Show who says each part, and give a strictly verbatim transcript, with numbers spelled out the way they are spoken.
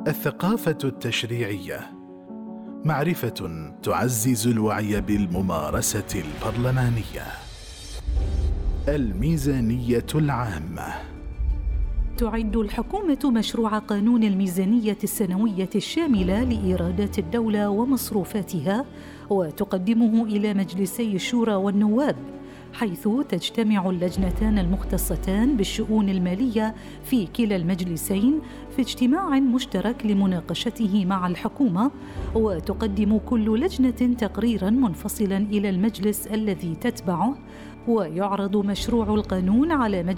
Speaker 1: الثقافة التشريعية معرفة تعزز الوعي بالممارسة البرلمانية. الميزانية العامة.
Speaker 2: تعد الحكومة مشروع قانون الميزانية السنوية الشاملة لإيرادات الدولة ومصروفاتها، وتقدمه إلى مجلسي الشورى والنواب، حيث تجتمع اللجنتان المختصتان بالشؤون المالية في كلا المجلسين في اجتماع مشترك لمناقشته مع الحكومة، وتقدم كل لجنة تقريراً منفصلاً إلى المجلس الذي تتبعه، ويعرض مشروع القانون على مجلس